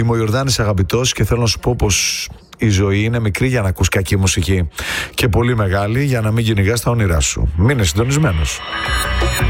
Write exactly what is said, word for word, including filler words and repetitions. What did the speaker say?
Είμαι ο Ιορδάνης Αγαπητός και θέλω να σου πω πως η ζωή είναι μικρή για να ακούς κακή μουσική και πολύ μεγάλη για να μην κυνηγάς τα όνειρά σου. Μείνε συντονισμένος.